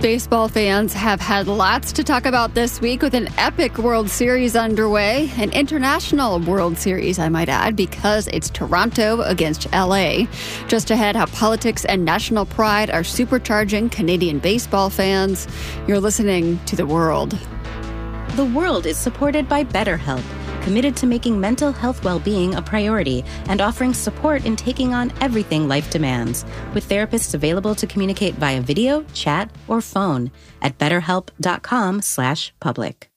Baseball fans have had lots to talk about this week with an epic World Series underway, an international World Series, I might add, because it's Toronto against LA. Just ahead, how politics and national pride are supercharging Canadian baseball fans. You're listening to The World. The World is supported by BetterHelp, committed to making mental health well-being a priority and offering support in taking on everything life demands, with therapists available to communicate via video, chat, or phone at betterhelp.com/public.